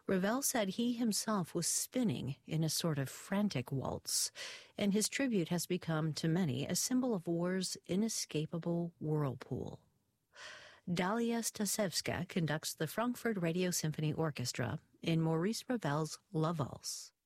Ravel said he himself was spinning in a sort of frantic waltz, and his tribute has become, to many, a symbol of war's inescapable whirlpool. Dalia Stasevska conducts the Frankfurt Radio Symphony Orchestra in Maurice Ravel's La Valse.